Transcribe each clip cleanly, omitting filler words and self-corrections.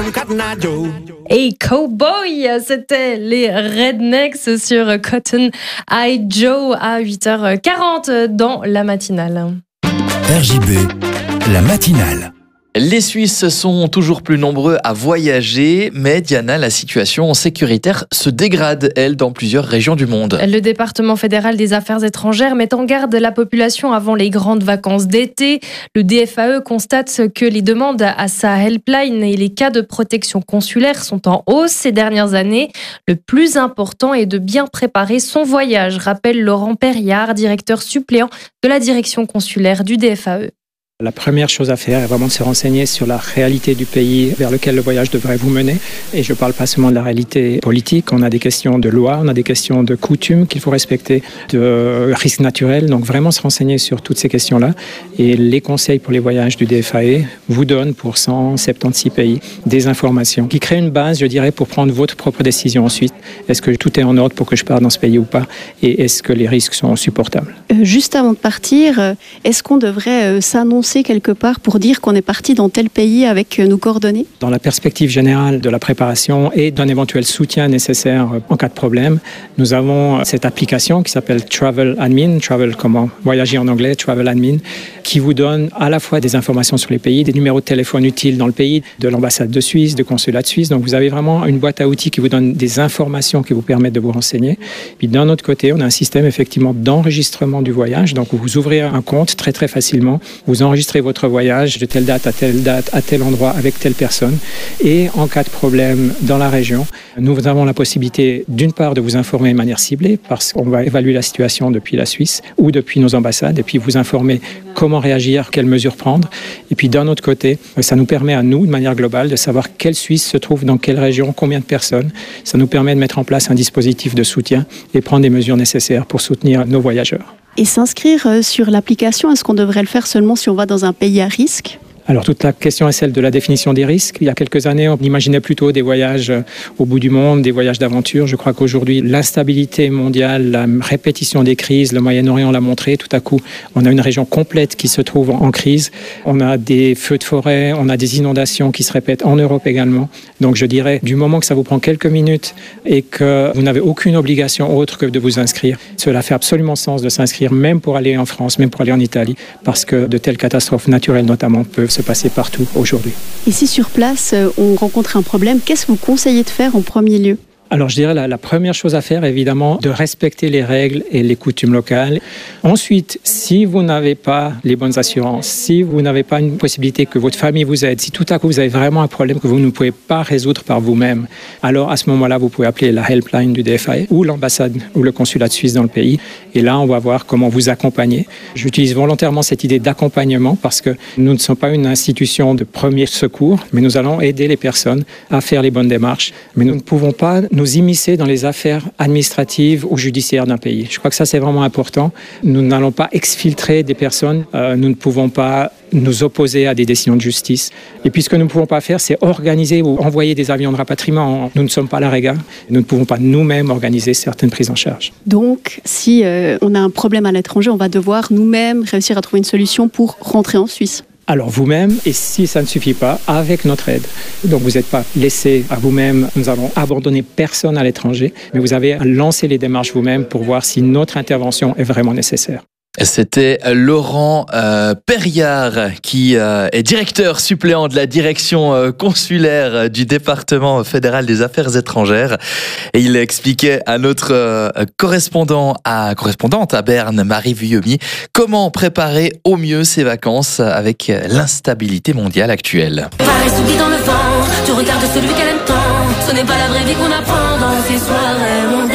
Et Cowboy, c'était les Rednecks sur Cotton Eye Joe à 8h40 dans la matinale. RJB, la matinale. Les Suisses sont toujours plus nombreux à voyager, mais Diana, la situation sécuritaire se dégrade, elle, dans plusieurs régions du monde. Le département fédéral des affaires étrangères met en garde la population avant les grandes vacances d'été. Le DFAE constate que les demandes à sa helpline et les cas de protection consulaire sont en hausse ces dernières années. Le plus important est de bien préparer son voyage, rappelle Laurent Perriard, directeur suppléant de la direction consulaire du DFAE. La première chose à faire est vraiment de se renseigner sur la réalité du pays vers lequel le voyage devrait vous mener. Et je ne parle pas seulement de la réalité politique, on a des questions de loi, on a des questions de coutumes qu'il faut respecter, de risques naturels. Donc vraiment se renseigner sur toutes ces questions-là. Et les conseils pour les voyages du DFAE vous donnent pour 176 pays des informations qui créent une base, je dirais, pour prendre votre propre décision ensuite. Est-ce que tout est en ordre pour que je parte dans ce pays ou pas? Et est-ce que les risques sont supportables? Juste avant de partir, est-ce qu'on devrait s'annoncer quelque part pour dire qu'on est parti dans tel pays avec nos coordonnées? Dans la perspective générale de la préparation et d'un éventuel soutien nécessaire en cas de problème, nous avons cette application qui s'appelle Travel Admin, Travel comment voyager en anglais, Travel Admin, qui vous donne à la fois des informations sur les pays, des numéros de téléphone utiles dans le pays, de l'ambassade de Suisse, de consulat de Suisse. Donc vous avez vraiment une boîte à outils qui vous donne des informations qui vous permettent de vous renseigner. Puis d'un autre côté, on a un système effectivement d'enregistrement du voyage. Donc vous ouvrez un compte très très facilement, vous enregistrez votre voyage de telle date, à tel endroit, avec telle personne. Et en cas de problème dans la région, nous avons la possibilité d'une part de vous informer de manière ciblée, parce qu'on va évaluer la situation depuis la Suisse ou depuis nos ambassades, et puis vous informer comment réagir, quelles mesures prendre. Et puis d'un autre côté, ça nous permet à nous, de manière globale, de savoir quelle Suisse se trouve dans quelle région, combien de personnes. Ça nous permet de mettre en place un dispositif de soutien et prendre des mesures nécessaires pour soutenir nos voyageurs. Et s'inscrire sur l'application, est-ce qu'on devrait le faire seulement si on va dans un pays à risque ? Alors toute la question est celle de la définition des risques. Il y a quelques années, on imaginait plutôt des voyages au bout du monde, des voyages d'aventure. Je crois qu'aujourd'hui, l'instabilité mondiale, la répétition des crises, le Moyen-Orient l'a montré. Tout à coup, on a une région complète qui se trouve en crise. On a des feux de forêt, on a des inondations qui se répètent en Europe également. Donc je dirais, du moment que ça vous prend quelques minutes et que vous n'avez aucune obligation autre que de vous inscrire, cela fait absolument sens de s'inscrire, même pour aller en France, même pour aller en Italie, parce que de telles catastrophes naturelles notamment peuvent se passer partout aujourd'hui. Et si sur place, on rencontre un problème, qu'est-ce que vous conseillez de faire en premier lieu ? Alors je dirais la première chose à faire, évidemment, de respecter les règles et les coutumes locales. Ensuite, si vous n'avez pas les bonnes assurances, si vous n'avez pas une possibilité que votre famille vous aide, si tout à coup vous avez vraiment un problème que vous ne pouvez pas résoudre par vous-même, alors à ce moment-là, vous pouvez appeler la helpline du DFAE ou l'ambassade ou le consulat de Suisse dans le pays. Et là, on va voir comment vous accompagner. J'utilise volontairement cette idée d'accompagnement parce que nous ne sommes pas une institution de premier secours, mais nous allons aider les personnes à faire les bonnes démarches. Mais nous ne pouvons pas nous immiscer dans les affaires administratives ou judiciaires d'un pays. Je crois que ça, c'est vraiment important. Nous n'allons pas exfiltrer des personnes. Nous ne pouvons pas nous opposer à des décisions de justice. Et puis, ce que nous ne pouvons pas faire, c'est organiser ou envoyer des avions de rapatriement. Nous ne sommes pas la REGA. Nous ne pouvons pas nous-mêmes organiser certaines prises en charge. Donc, si on a un problème à l'étranger, on va devoir nous-mêmes réussir à trouver une solution pour rentrer en Suisse. Alors vous-même, et si ça ne suffit pas, avec notre aide. Donc vous n'êtes pas laissé à vous-même, nous allons abandonner personne à l'étranger, mais vous avez à lancer les démarches vous-même pour voir si notre intervention est vraiment nécessaire. C'était Laurent Perriard qui est directeur suppléant de la direction consulaire du département fédéral des affaires étrangères et il expliquait à notre correspondante à Berne, Marie Vuillemi, comment préparer au mieux ses vacances avec l'instabilité mondiale actuelle. Paris s'oublie dans le vent, tu regardes celui qu'elle aime tant, ce n'est pas la vraie vie qu'on apprend dans ces soirées mondaines.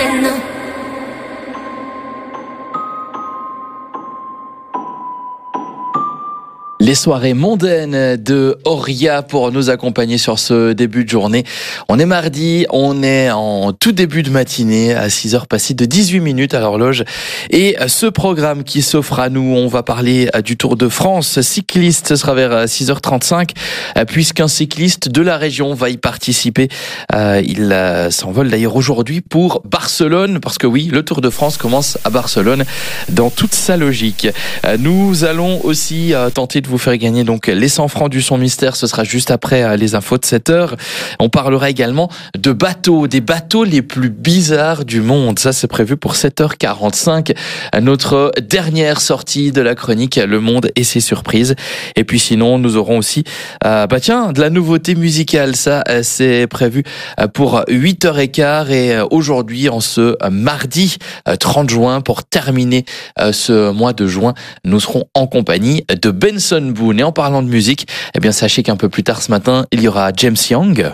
Les soirées mondaines de Oria pour nous accompagner sur ce début de journée. On est mardi, on est en tout début de matinée à 6h passées de 18 minutes à l'horloge. Et ce programme qui s'offre à nous, on va parler du Tour de France cycliste, ce sera vers 6h35, puisqu'un cycliste de la région va y participer. Il s'envole d'ailleurs aujourd'hui pour Barcelone, parce que oui, le Tour de France commence à Barcelone dans toute sa logique. Nous allons aussi tenter de vous vous faire gagner donc les 100 francs du son mystère. Ce sera juste après les infos de 7h. On parlera également de bateaux, des bateaux les plus bizarres du monde. Ça, c'est prévu pour 7h45. Notre dernière sortie de la chronique Le Monde et ses surprises. Et puis sinon, nous aurons aussi de la nouveauté musicale. Ça, c'est prévu pour 8h15. Et aujourd'hui, en ce mardi 30 juin, pour terminer ce mois de juin, nous serons en compagnie de Benson Boone. Et en parlant de musique, eh bien, sachez qu'un peu plus tard ce matin, il y aura James Young.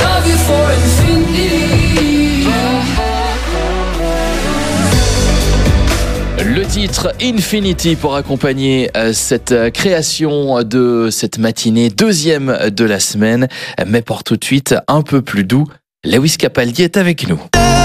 Le titre Infinity pour accompagner cette création de cette matinée, deuxième de la semaine. Mais pour tout de suite, un peu plus doux, Lewis Capaldi est avec nous.